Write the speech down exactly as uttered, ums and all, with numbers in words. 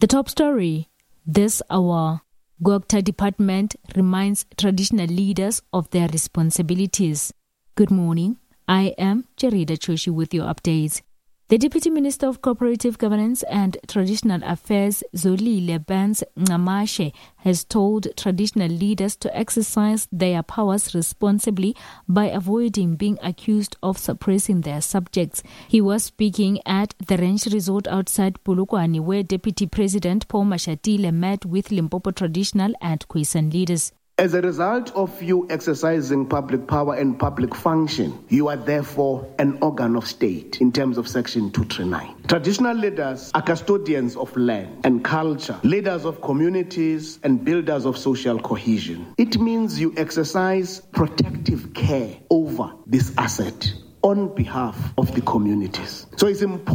The top story this hour. Gokta Department reminds traditional leaders of their responsibilities. Good morning. I am Jarida Choshi with your updates. The Deputy Minister of Cooperative Governance and Traditional Affairs, Zolile Benz Ngamashe, has told traditional leaders to exercise their powers responsibly by avoiding being accused of suppressing their subjects. He was speaking at the Ranch Resort outside Polokwane, where Deputy President Paul Mashatile met with Limpopo traditional and Khoisan leaders. As a result of you exercising public power and public function, you are therefore an organ of state in terms of Section two thirty-nine. Traditional leaders are custodians of land and culture, leaders of communities and builders of social cohesion. It means you exercise protective care over this asset on behalf of the communities. So it's important